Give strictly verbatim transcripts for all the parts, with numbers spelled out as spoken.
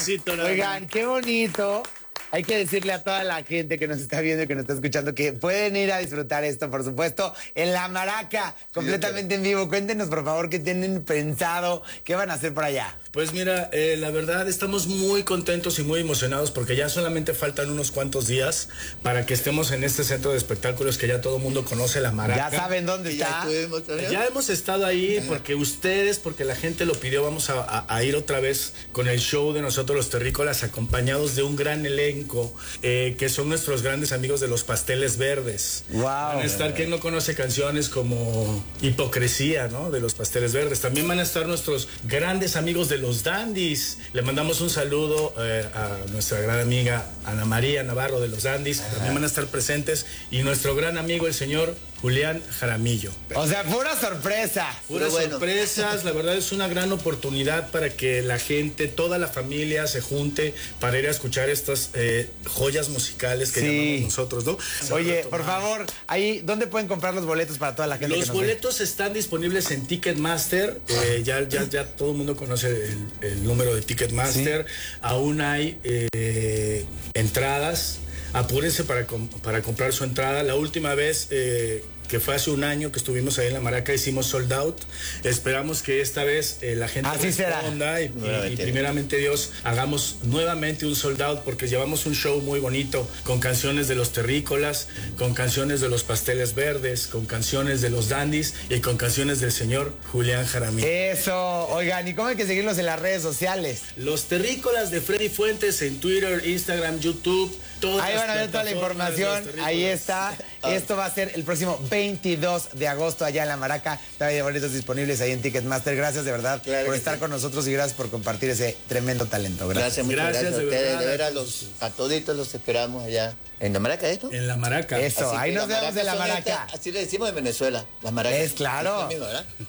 pedacito, ¿no? Oigan, qué bonito. Hay que decirle a toda la gente que nos está viendo y que nos está escuchando que pueden ir a disfrutar esto, por supuesto, en La Maraca, completamente en vivo. Cuéntenos, por favor, qué tienen pensado, qué van a hacer por allá. Pues mira, eh, la verdad estamos muy contentos y muy emocionados porque ya solamente faltan unos cuantos días para que estemos en este centro de espectáculos que ya todo el mundo conoce, La Maraca. Ya saben dónde está. Ya, ya hemos estado ahí porque ustedes, porque la gente lo pidió, vamos a, a, a ir otra vez con el show de nosotros los terrícolas, acompañados de un gran elenco, eh, que son nuestros grandes amigos de los Pasteles Verdes. Wow. Van a estar, ¿quién no conoce canciones como Hipocresía, ¿no? De los Pasteles Verdes? También van a estar nuestros grandes amigos de los Dandies. Le mandamos un saludo eh, a nuestra gran amiga Ana María Navarro de los Dandies. Ajá. También van a estar presentes. Y nuestro gran amigo, el señor Julián Jaramillo. O sea, pura sorpresa. Puras bueno. sorpresas. La verdad es una gran oportunidad para que la gente, toda la familia se junte para ir a escuchar estas eh, joyas musicales que sí. llamamos nosotros, ¿no? Oye, por favor, ahí, ¿dónde pueden comprar los boletos para toda la gente? Los que nos boletos ve? Están disponibles en Ticketmaster. Eh, ya, ya, ya todo el mundo conoce el, el número de Ticketmaster. ¿Sí? Aún hay eh, entradas. Apúrense para, para comprar su entrada. La última vez, eh, que fue hace un año que estuvimos ahí en La Maraca, hicimos sold out. Esperamos que esta vez eh, la gente así responda y, y, y primeramente Dios hagamos nuevamente un sold out, porque llevamos un show muy bonito con canciones de los terrícolas, con canciones de los Pasteles Verdes, con canciones de los Dandies y con canciones del señor Julián Jaramillo. Eso, oigan, ¿y cómo hay que seguirlos en las redes sociales? Los terrícolas de Freddy Fuentes en Twitter, Instagram, YouTube. Ahí van a ver toda la información, ahí está. Esto va a ser el próximo veintidós de agosto allá en La Maraca. Todavía hay boletos disponibles ahí en Ticketmaster. Gracias de verdad claro por estar sí. con nosotros y gracias por compartir ese tremendo talento. Gracias. Gracias, muchas gracias, gracias a ustedes. verdad. De veras, los, a toditos los esperamos allá. ¿En La Maraca esto? En La Maraca. Eso, así ahí nos vemos en La Maraca. Esta, así le decimos en Venezuela, La Maraca. Es claro. Es mismo,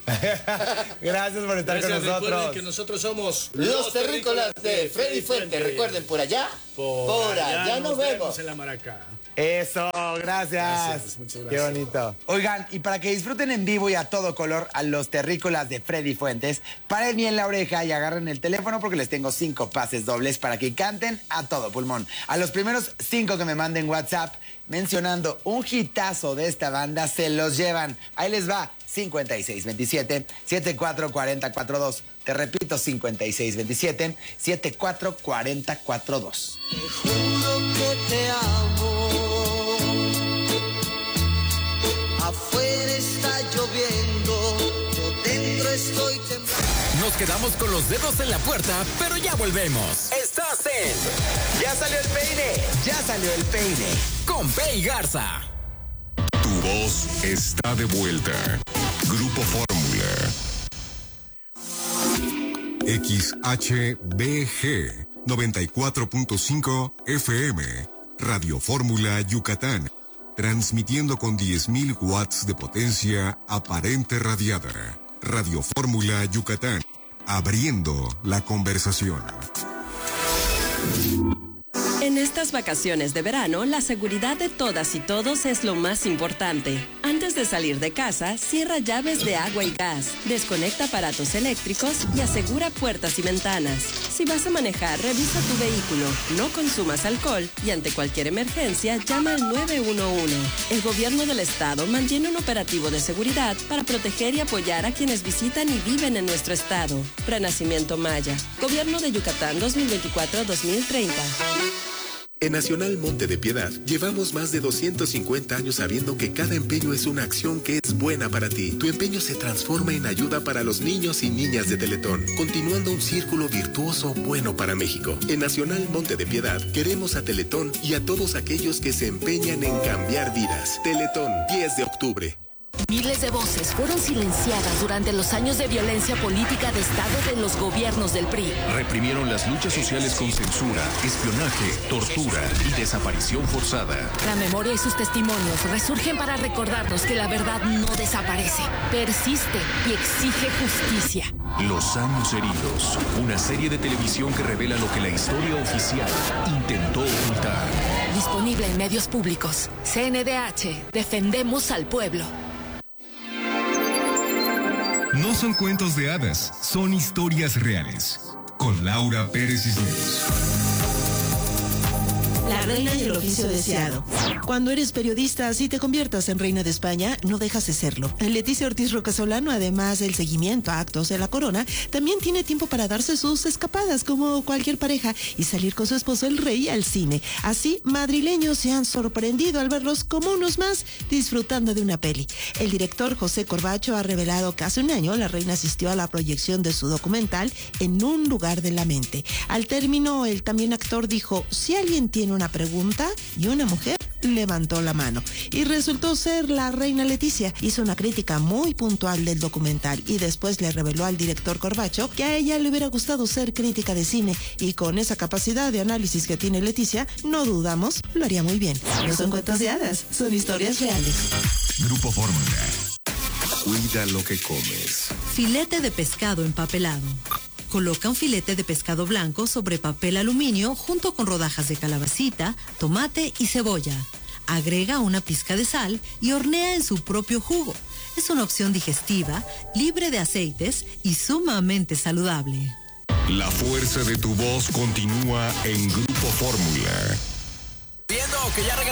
gracias por estar gracias, con nosotros. Recuerden que nosotros somos los terrícolas de Freddy Fuentes. Recuerden, por allá, por, por allá, allá nos, nos vemos. vemos en La Maraca. Eso, gracias. Gracias, muchas gracias. Qué bonito. Oigan, y para que disfruten en vivo y a todo color a los terrícolas de Freddy Fuentes, paren bien la oreja y agarren el teléfono porque les tengo cinco pases dobles para que canten a todo pulmón. A los primeros cinco que me manden WhatsApp mencionando un hitazo de esta banda, se los llevan. Ahí les va, cincuenta y seis veintisiete, setenta y cuatro cuarenta cuarenta y dos. Te repito, cincuenta y seis veintisiete, setenta y cuatro cuarenta cuarenta y dos. Te juro que te amo. Afuera está lloviendo, yo dentro estoy temblando. Nos quedamos con los dedos en la puerta, pero ya volvemos. Estás en... ¡Ya salió el peine! ¡Ya salió el peine! Con Pei Garza. Tu voz está de vuelta. Grupo Fórmula. X H B G noventa y cuatro punto cinco F M. Radio Fórmula Yucatán. Transmitiendo con diez mil watts de potencia aparente radiada. Radio Fórmula Yucatán. Abriendo la conversación. En estas vacaciones de verano, la seguridad de todas y todos es lo más importante. Antes de salir de casa, cierra llaves de agua y gas, desconecta aparatos eléctricos y asegura puertas y ventanas. Si vas a manejar, revisa tu vehículo, no consumas alcohol y ante cualquier emergencia, llama al nueve uno uno. El gobierno del estado mantiene un operativo de seguridad para proteger y apoyar a quienes visitan y viven en nuestro estado. Renacimiento Maya. Gobierno de Yucatán dos mil veinticuatro a dos mil treinta. En Nacional Monte de Piedad llevamos más de doscientos cincuenta años sabiendo que cada empeño es una acción que es buena para ti. Tu empeño se transforma en ayuda para los niños y niñas de Teletón, continuando un círculo virtuoso bueno para México. En Nacional Monte de Piedad queremos a Teletón y a todos aquellos que se empeñan en cambiar vidas. Teletón, diez de octubre. Miles de voces fueron silenciadas durante los años de violencia política de Estado de los gobiernos del P R I. Reprimieron las luchas sociales con censura, espionaje, tortura y desaparición forzada. La memoria y sus testimonios resurgen para recordarnos que la verdad no desaparece, persiste y exige justicia. Los años heridos, una serie de televisión que revela lo que la historia oficial intentó ocultar. Disponible en medios públicos. C N D H, defendemos al pueblo. No son cuentos de hadas, son historias reales. con Laura Pérez Cisneros. La reina y el oficio deseado. Cuando eres periodista, si te conviertas en reina de España, no dejas de serlo. Leticia Ortiz Rocasolano, además del seguimiento a actos de la corona, también tiene tiempo para darse sus escapadas como cualquier pareja y salir con su esposo el rey al cine. Así, madrileños se han sorprendido al verlos como unos más disfrutando de una peli. El director José Corbacho ha revelado que hace un año la reina asistió a la proyección de su documental En un lugar de la mente. Al término, el también actor dijo, si alguien tiene una pregunta, y una mujer levantó la mano. Y resultó ser la reina Leticia. Hizo una crítica muy puntual del documental y después le reveló al director Corbacho que a ella le hubiera gustado ser crítica de cine, y con esa capacidad de análisis que tiene Leticia, no dudamos, lo haría muy bien. No son cuentos de hadas, son historias reales. Grupo Fórmula. Cuida lo que comes. Filete de pescado empapelado. Coloca un filete de pescado blanco sobre papel aluminio junto con rodajas de calabacita, tomate y cebolla. Agrega una pizca de sal y hornea en su propio jugo. Es una opción digestiva, libre de aceites y sumamente saludable. La fuerza de tu voz continúa en Grupo Fórmula. Viendo que ya regresó